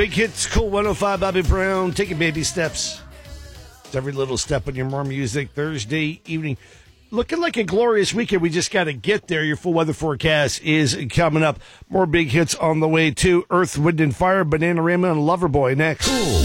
Big Hits, Cool 105, Bobby Brown, taking baby steps. It's every little step on your more music Thursday evening. Looking like a glorious weekend. We just got to get there. Your full weather forecast is coming up. More big hits on the way, too. Earth, Wind, and Fire, Bananarama, and Loverboy next. Cool.